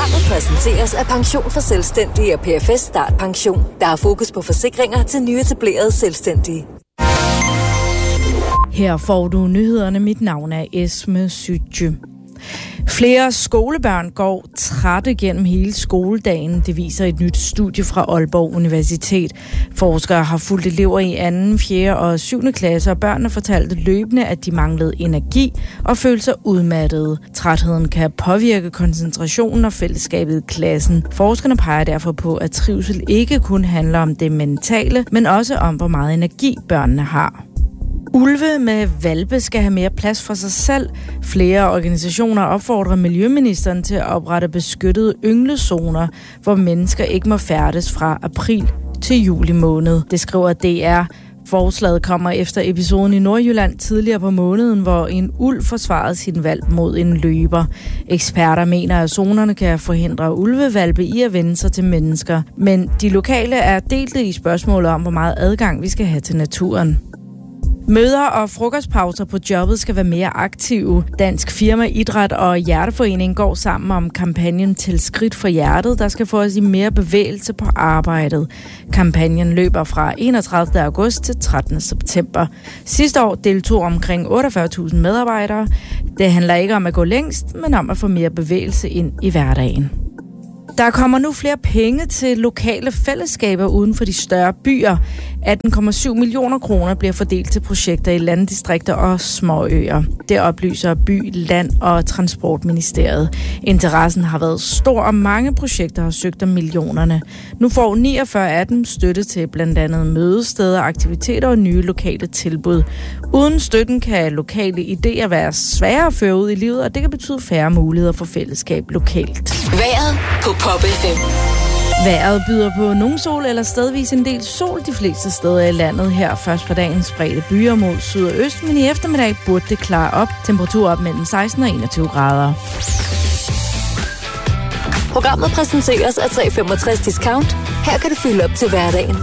Programmet præsenteres af Pension for Selvstændige og PFS Start Pension. Der er fokus på forsikringer til nyetablerede selvstændige. Her får du nyhederne. Mit navn er Esme Sytje. Flere skolebørn går trætte gennem hele skoledagen. Det viser et nyt studie fra Aalborg Universitet. Forskere har fulgt elever i 2., 4. og 7. klasse, og børnene fortalte løbende, at de manglede energi og følte sig udmattede. Trætheden kan påvirke koncentrationen og fællesskabet i klassen. Forskerne peger derfor på, at trivsel ikke kun handler om det mentale, men også om, hvor meget energi børnene har. Ulve med hvalpe skal have mere plads for sig selv. Flere organisationer opfordrer miljøministeren til at oprette beskyttede ynglezoner, hvor mennesker ikke må færdes fra april til juli måned. Det skriver DR. Forslaget kommer efter episoden i Nordjylland tidligere på måneden, hvor en ulv forsvarede sin hvalp mod en løber. Eksperter mener, at zonerne kan forhindre ulvehvalpe i at vende sig til mennesker. Men de lokale er delte i spørgsmålet om, hvor meget adgang vi skal have til naturen. Møder og frokostpauser på jobbet skal være mere aktive. Dansk Firma Idræt og Hjerteforeningen går sammen om kampagnen Til Skridt for Hjertet, der skal få os i mere bevægelse på arbejdet. Kampagnen løber fra 31. august til 13. september. Sidste år deltog omkring 48.000 medarbejdere. Det handler ikke om at gå længst, men om at få mere bevægelse ind i hverdagen. Der kommer nu flere penge til lokale fællesskaber uden for de større byer. 18,7 millioner kroner bliver fordelt til projekter i landdistrikter og småøer. Det oplyser By, Land og Transportministeriet. Interessen har været stor, og mange projekter har søgt om millionerne. Nu får 49 af dem støtte til blandt andet mødesteder, aktiviteter og nye lokale tilbud. Uden støtten kan lokale idéer være svære at føre ud i livet, og det kan betyde færre muligheder for fællesskab lokalt. Vejret på Pop FM. Vejret byder på nogen sol eller stedvis en del sol de fleste steder i landet. Her først på dagen spredte byer mod syd og øst, men i eftermiddag burde det klare op. Temperatur op mellem 16 og 21 grader. Programmet præsenteres af 365 Discount. Her kan du fylde op til hverdagen.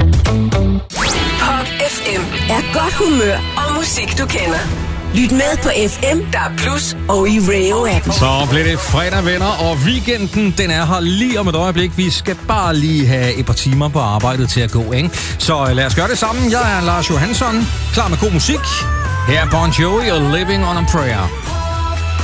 Pop FM er godt humør og musik, du kender. Lyt med på FM, der er Plus og i Radio-appen. Så bliver det fredag, venner, og weekenden, den er her lige om et øjeblik. Vi skal bare lige have et par timer på arbejdet til at gå, ikke? Så lad os gøre det sammen. Jeg er Lars Johansson, klar med god musik. Her er Bon Jovi og Living on a Prayer.